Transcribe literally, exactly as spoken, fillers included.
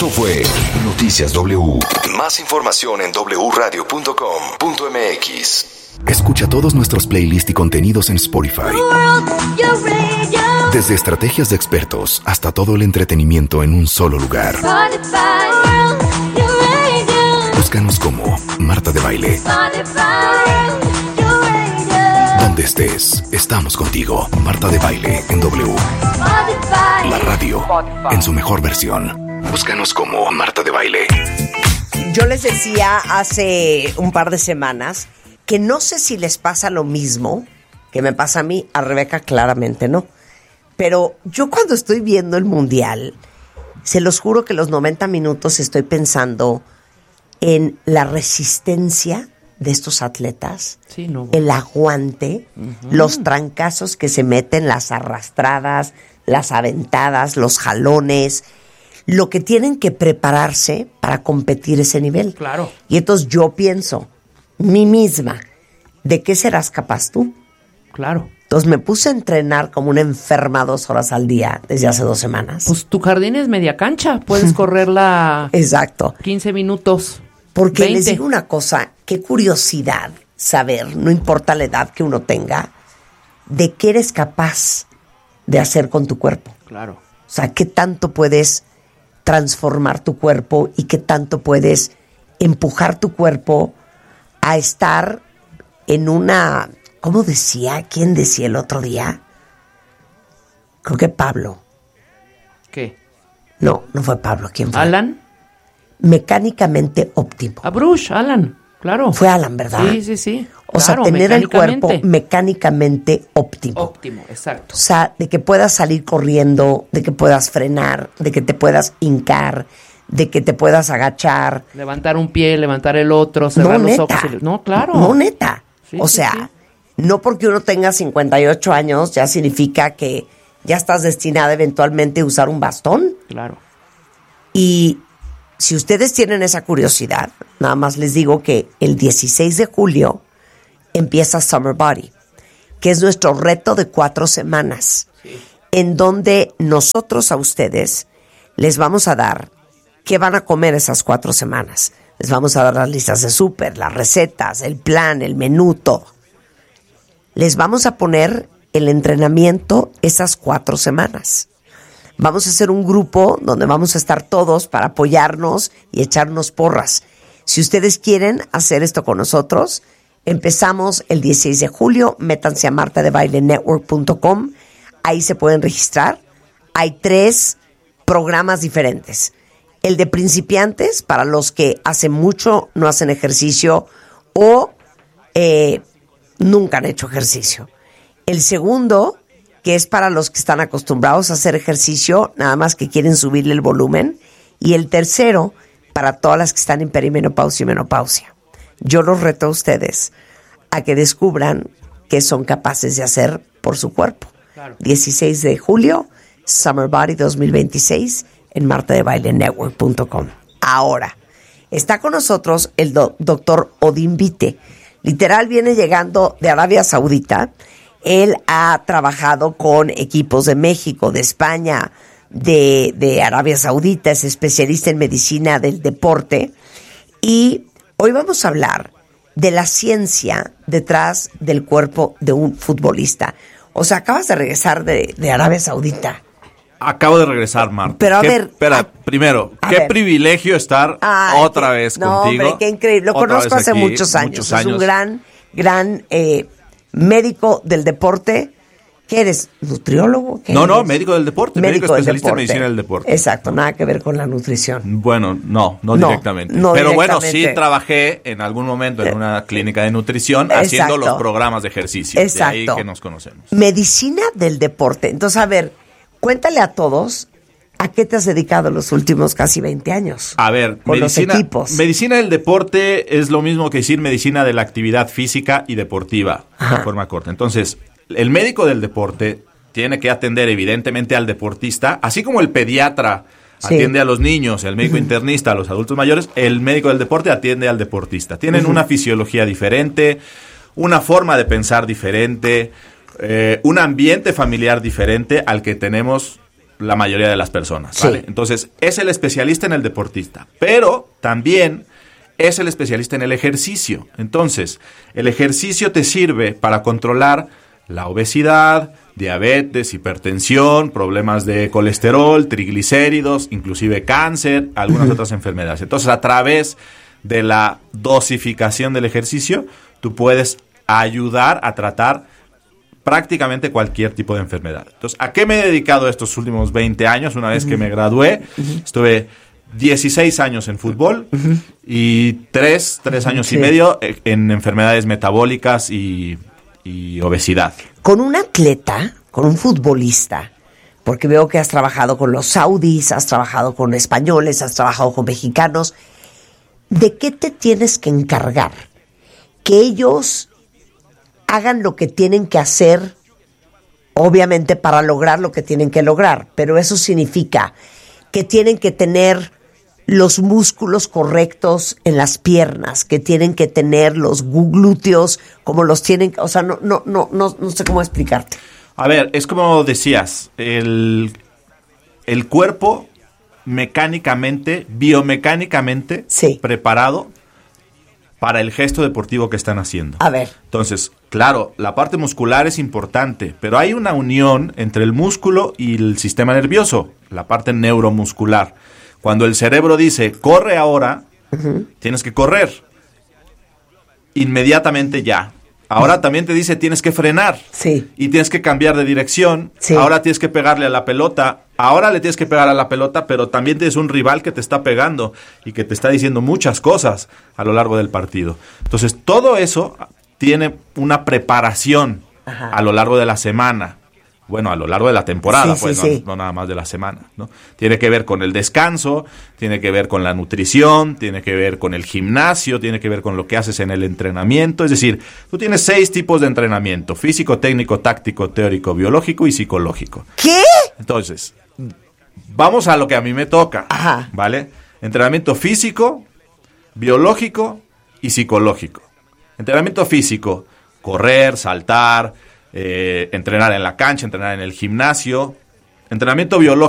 Esto fue Noticias W. Más información en doble u radio punto com punto m x. Escucha todos nuestros playlists y contenidos en Spotify. Desde estrategias de expertos hasta todo el entretenimiento en un solo lugar. Búscanos como Marta de Baile. Donde estés, estamos contigo. Marta de Baile en W. La radio en su mejor versión. Búscanos como Marta de Baile. Yo les decía hace un par de semanas que no sé si les pasa lo mismo que me pasa a mí, a Rebeca claramente no. Pero yo cuando estoy viendo el Mundial, se los juro que los noventa minutos estoy pensando en la resistencia de estos atletas, sí, no. el aguante, uh-huh. los trancazos que se meten, las arrastradas, las aventadas, los jalones, lo que tienen que prepararse para competir ese nivel. Claro. Y entonces yo pienso, mí misma, ¿de qué serás capaz tú? Claro. Entonces me puse a entrenar como una enferma dos horas al día desde hace dos semanas. Pues tu jardín es media cancha, puedes correrla. Exacto. quince minutos. Porque veinte. Les digo una cosa, qué curiosidad saber, no importa la edad que uno tenga, de qué eres capaz de hacer con tu cuerpo. Claro. O sea, qué tanto puedes transformar tu cuerpo y qué tanto puedes empujar tu cuerpo a estar en una... ¿Cómo decía? ¿Quién decía el otro día? Creo que Pablo. ¿Qué? No, no fue Pablo. ¿Quién fue? ¿Alan? Mecánicamente óptimo. A Bruce, Alan, claro. Fue Alan, ¿verdad? Sí, sí, sí. O claro, sea, tener el cuerpo mecánicamente óptimo. Óptimo, exacto. O sea, de que puedas salir corriendo, de que puedas frenar, de que te puedas hincar, de que te puedas agachar. Levantar un pie, levantar el otro, cerrar no, los neta. ojos. Y... No, claro. No, neta. Sí, o sí, sea, sí. no porque uno tenga cincuenta y ocho años ya significa que ya estás destinada eventualmente a usar un bastón. Claro. Y si ustedes tienen esa curiosidad, nada más les digo que el dieciséis de julio empieza Summer Body, que es nuestro reto de cuatro semanas, sí. en donde nosotros a ustedes les vamos a dar qué van a comer esas cuatro semanas. Les vamos a dar las listas de súper, las recetas, el plan, el menú, todo. Les vamos a poner el entrenamiento esas cuatro semanas. Vamos a hacer un grupo donde vamos a estar todos para apoyarnos y echarnos porras. Si ustedes quieren hacer esto con nosotros, empezamos el dieciséis de julio. Métanse a marta de baile network punto com. Ahí se pueden registrar. Hay tres programas diferentes. El de principiantes, para los que hace mucho no hacen ejercicio o eh, nunca han hecho ejercicio. El segundo, que es para los que están acostumbrados a hacer ejercicio, nada más que quieren subirle el volumen. Y el tercero, para todas las que están en perimenopausia y menopausia. Yo los reto a ustedes a que descubran qué son capaces de hacer por su cuerpo. Claro. dieciséis de julio, Summer Body dos mil veintiséis, en marta de baile network punto com. Ahora, está con nosotros el do- doctor Odín Vite. Literal viene llegando de Arabia Saudita. Él ha trabajado con equipos de México, de España, de, de Arabia Saudita, es especialista en medicina del deporte. Y hoy vamos a hablar de la ciencia detrás del cuerpo de un futbolista. O sea, acabas de regresar de, de Arabia Saudita. Acabo de regresar, Marta. Pero a ¿Qué, ver... Espera, a, primero, a qué ver. privilegio estar Ay, otra qué, vez no, contigo. Hombre, qué increíble. Lo otra conozco hace aquí, muchos años. muchos Es años. un gran, gran eh, médico del deporte. ¿Qué eres? ¿Nutriólogo? ¿Qué No, eres? no, médico del deporte. Médico, Médico del especialista deporte. en medicina del deporte. Exacto, nada que ver con la nutrición. Bueno, no, no, No, directamente. no Pero directamente. bueno, sí trabajé en algún momento en una clínica de nutrición Exacto. haciendo los programas de ejercicio. Exacto. De ahí que nos conocemos. Medicina del deporte. Entonces, a ver, cuéntale a todos a qué te has dedicado los últimos casi veinte años. A ver, con medicina, los equipos. medicina del deporte es lo mismo que decir medicina de la actividad física y deportiva, Ajá. de forma corta. Entonces, el médico del deporte tiene que atender evidentemente al deportista, así como el pediatra Sí. atiende a los niños, el médico internista a los adultos mayores, el médico del deporte atiende al deportista. Tienen Uh-huh. una fisiología diferente, una forma de pensar diferente, eh, un ambiente familiar diferente al que tenemos la mayoría de las personas, Sí. ¿vale? Entonces, es el especialista en el deportista, pero también es el especialista en el ejercicio. Entonces, el ejercicio te sirve para controlar la obesidad, diabetes, hipertensión, problemas de colesterol, triglicéridos, inclusive cáncer, algunas otras enfermedades. Entonces, a través de la dosificación del ejercicio, tú puedes ayudar a tratar prácticamente cualquier tipo de enfermedad. Entonces, ¿a qué me he dedicado estos últimos veinte años? Una vez uh-huh. que me gradué, uh-huh. estuve dieciséis años en fútbol uh-huh. y tres, tres años sí. y medio en enfermedades metabólicas y, y obesidad. Con un atleta, con un futbolista, porque veo que has trabajado con los saudíes, has trabajado con españoles, has trabajado con mexicanos, ¿de qué te tienes que encargar? Que ellos hagan lo que tienen que hacer, obviamente para lograr lo que tienen que lograr, pero eso significa que tienen que tener los músculos correctos en las piernas, que tienen que tener los glúteos como los tienen, o sea, no, no, no, no, no sé cómo explicarte. A ver, es como decías, el, el cuerpo mecánicamente, biomecánicamente sí. preparado para el gesto deportivo que están haciendo. A ver. Entonces, claro, la parte muscular es importante, pero hay una unión entre el músculo y el sistema nervioso, la parte neuromuscular. Cuando el cerebro dice, corre ahora, uh-huh. tienes que correr. Inmediatamente ya. Ahora uh-huh. también te dice, tienes que frenar. Sí. Y tienes que cambiar de dirección. Sí. Ahora tienes que pegarle a la pelota. Ahora le tienes que pegar a la pelota, pero también tienes un rival que te está pegando y que te está diciendo muchas cosas a lo largo del partido. Entonces, todo eso tiene una preparación Ajá. a lo largo de la semana. Bueno, a lo largo de la temporada, sí, pues sí, no, sí. no nada más de la semana, ¿no? Tiene que ver con el descanso, tiene que ver con la nutrición, tiene que ver con el gimnasio, tiene que ver con lo que haces en el entrenamiento. Es decir, tú tienes seis tipos de entrenamiento: físico, técnico, táctico, teórico, biológico y psicológico. ¿Qué? Entonces, vamos a lo que a mí me toca, Ajá. ¿vale? Entrenamiento físico, biológico y psicológico. Entrenamiento físico, correr, saltar, eh, entrenar en la cancha, entrenar en el gimnasio. Entrenamiento biológico.